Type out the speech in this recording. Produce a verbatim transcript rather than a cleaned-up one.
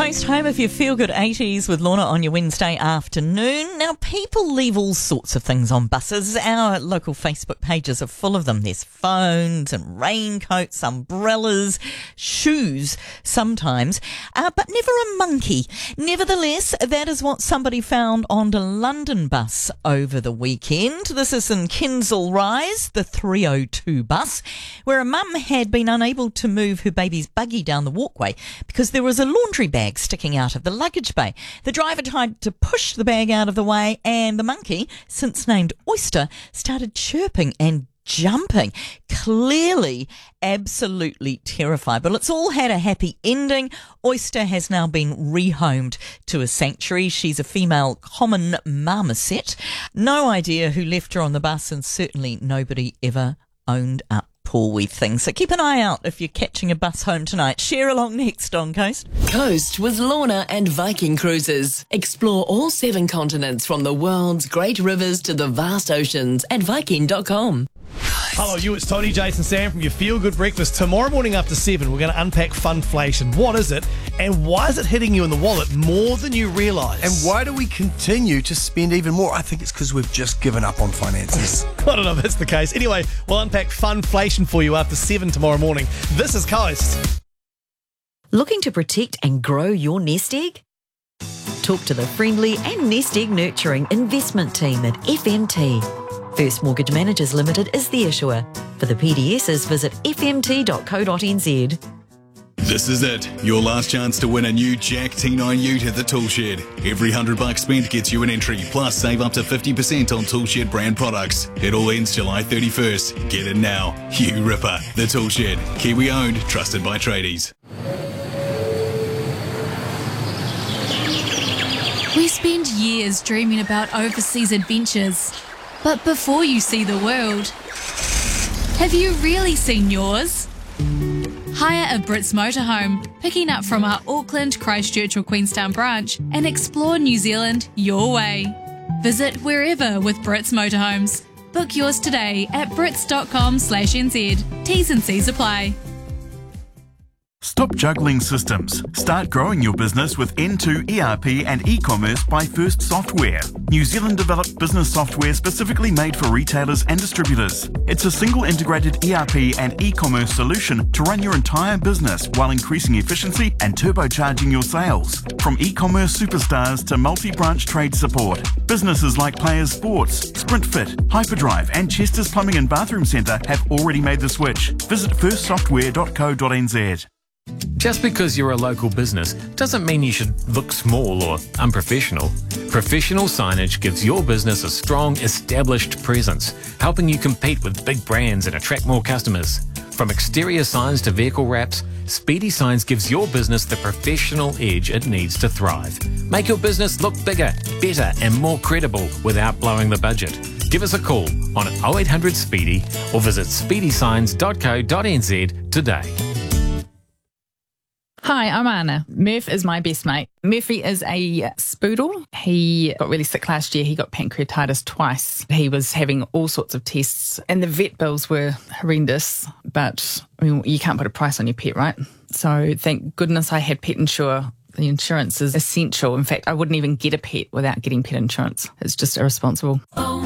Coast, home of your feel-good eighties with Lorna on your Wednesday afternoon. Now, people leave all sorts of things on buses. Our local Facebook pages are full of them. There's phones and raincoats, umbrellas, shoes sometimes, uh, but never a monkey. Nevertheless, that is what somebody found on the London bus over the weekend. This is in Kensal Rise, the three oh two bus, where a mum had been unable to move her baby's buggy down the walkway because there was a laundry bag sticking out of the luggage bay. The driver tried to push the bag out of the way, and the monkey, since named Oyster, started chirping and jumping, clearly absolutely terrified. But it's all had a happy ending. Oyster has now been rehomed to a sanctuary. She's a female common marmoset. No idea who left her on the bus, and certainly nobody ever owned up. Poor wee thing. So keep an eye out if you're catching a bus home tonight. Share along next on Coast. Coast with Lorna and Viking Cruises. Explore all seven continents from the world's great rivers to the vast oceans at viking dot com. Hello, you. It's Tony, Jason, Sam from your Feel Good Breakfast. Tomorrow morning after seven, we're going to unpack funflation. What is it, and why is it hitting you in the wallet more than you realise? And why do we continue to spend even more? I think it's because we've just given up on finances. I don't know if that's the case. Anyway, we'll unpack funflation for you after seven tomorrow morning. This is Coast. Looking to protect and grow your nest egg? Talk to the friendly and nest egg nurturing investment team at F M T. First Mortgage Managers Limited is the issuer. For the P D Ss, visit f m t dot co dot n z. This is it. Your last chance to win a new Jack T nine ute at the Toolshed. Every hundred bucks spent gets you an entry, plus save up to fifty percent on Toolshed brand products. It all ends July thirty-first. Get it now. You ripper. The Toolshed. Kiwi owned, trusted by tradies. We spend years dreaming about overseas adventures. But before you see the world, have you really seen yours? Hire a Brits motorhome, picking up from our Auckland, Christchurch or Queenstown branch, and explore New Zealand your way. Visit wherever with Brits Motorhomes. Book yours today at brits dot com slash n z. T's and C's apply. Stop juggling systems. Start growing your business with N two E R P and e-commerce by First Software. New Zealand developed business software specifically made for retailers and distributors. It's a single integrated E R P and e-commerce solution to run your entire business while increasing efficiency and turbocharging your sales. From e-commerce superstars to multi-branch trade support, businesses like Players Sports, SprintFit, Hyperdrive and Chester's Plumbing and Bathroom Centre have already made the switch. Visit first software dot co dot n z. Just because you're a local business doesn't mean you should look small or unprofessional. Professional signage gives your business a strong, established presence, helping you compete with big brands and attract more customers. From exterior signs to vehicle wraps, Speedy Signs gives your business the professional edge it needs to thrive. Make your business look bigger, better and more credible without blowing the budget. Give us a call on oh eight hundred Speedy or visit speedy signs dot co dot n z today. Hi, I'm Anna. Murph is my best mate. Murphy is a spoodle. He got really sick last year. He got pancreatitis twice. He was having all sorts of tests and the vet bills were horrendous, but I mean, you can't put a price on your pet, right? So thank goodness I had Pet Insure. The insurance is essential. In fact, I wouldn't even get a pet without getting pet insurance. It's just irresponsible. Oh.